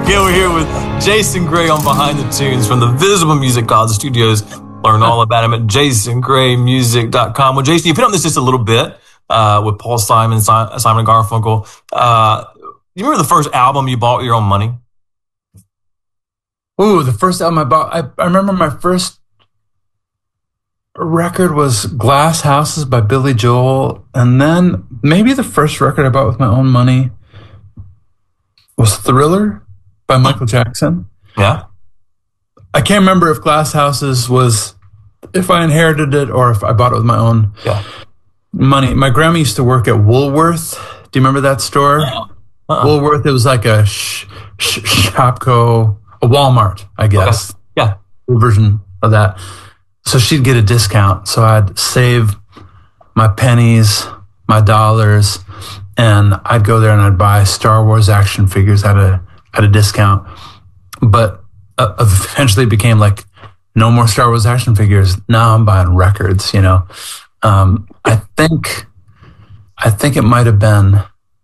Again, we're here with Jason Gray on Behind the Tunes from the Visible Music Closet Studios. Learn all about him at jasongraymusic.com. Well, Jason, you've been on this just a little bit with Paul Simon, Simon Garfunkel. You remember the first album you bought with your own money? Ooh, the first album I bought. I remember my first record was Glass Houses by Billy Joel. And then maybe the first record I bought with my own money was Thriller by Michael Jackson. Yeah. I can't remember if Glass Houses was, if I inherited it or if I bought it with my own money. My grandma used to work at Woolworth. Do you remember that store? Woolworth, it was like a Shopko, a Walmart, I guess. Okay. Yeah. Version of that. So she'd get a discount. So I'd save my pennies, my dollars, and I'd go there and I'd buy Star Wars action figures at a discount. But eventually it became like, no more Star Wars action figures. Now I'm buying records, you know. I think it might have been,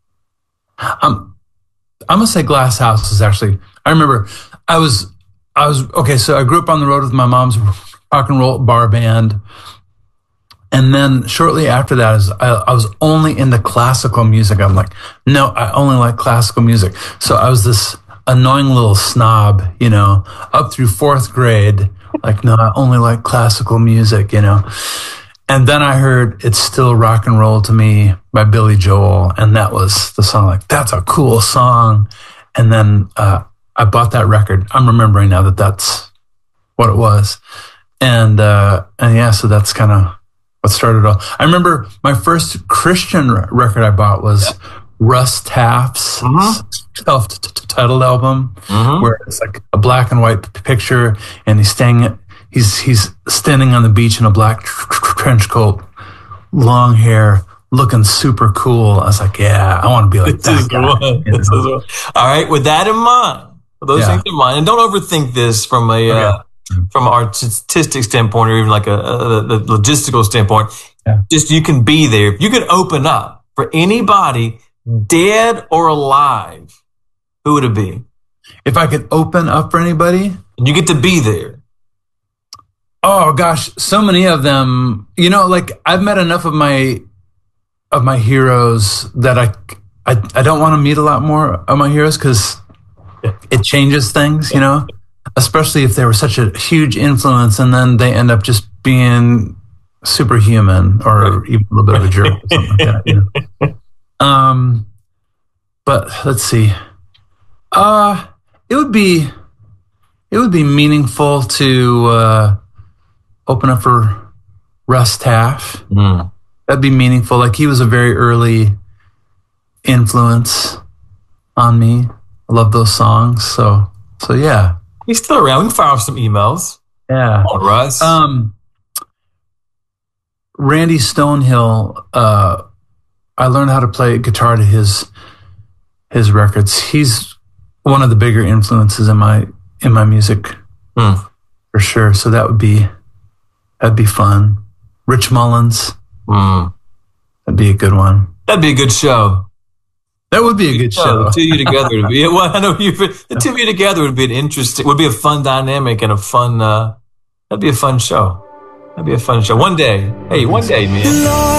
I'm gonna say Glass House is actually, I remember I was okay, so I grew up on the road with my mom's rock and roll bar band. And then shortly after that, I was only into classical music. I'm like, no, I only like classical music. So I was this annoying little snob, you know, up through fourth grade. Like, no, I only like classical music, you know. And then I heard It's Still Rock and Roll to Me by Billy Joel. And that was the song, like, that's a cool song. And then I bought that record. I'm remembering now that that's what it was. And yeah, so that's kind of what started it all. I remember my first Christian record I bought was Russ Taff's self-titled album, where it's like a black and white picture, and he's standing on the beach in a black trench coat, long hair, looking super cool. I was like, yeah, I want to be like that guy. All right, with that in mind, with those things in mind, and don't overthink this from a from an artistic standpoint, or even like the logistical standpoint. Just you can be there. You can open up for anybody, dead or alive. Who would it be? If I could open up for anybody, you get to be there. Oh gosh, so many of them. You know, like I've met enough of my heroes that I don't want to meet a lot more of my heroes, because it changes things, you know. Especially if they were such a huge influence and then they end up just being superhuman or even a little bit of a jerk or something like that. You know? But let's see. It would be meaningful to open up for Russ Taff. That'd be meaningful. Like, he was a very early influence on me. I love those songs. So yeah. He's still around. We can fire off some emails. Yeah. On Russ. Randy Stonehill, I learned how to play guitar to his records. He's one of the bigger influences in my music, for sure. So that'd be fun. Rich Mullins, that'd be a good one. That'd be a good show. That would be a good show. The two of you together would be. Well, I know the two of you together would be would be a fun dynamic and a fun. That'd be a fun show. That'd be a fun show. One day, man.